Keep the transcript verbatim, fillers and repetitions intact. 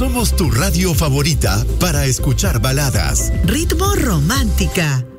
Somos tu radio favorita para escuchar baladas. Ritmo Romántica.